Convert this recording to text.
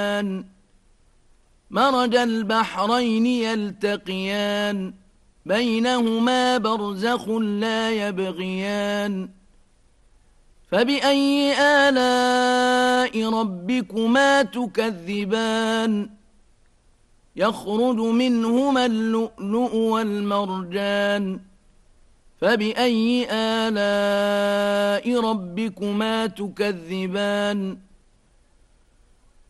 مرج البحرين يلتقيان بينهما برزخ لا يبغيان فبأي آلاء ربكما تكذبان يخرج منهما اللؤلؤ والمرجان فبأي آلاء ربكما تكذبان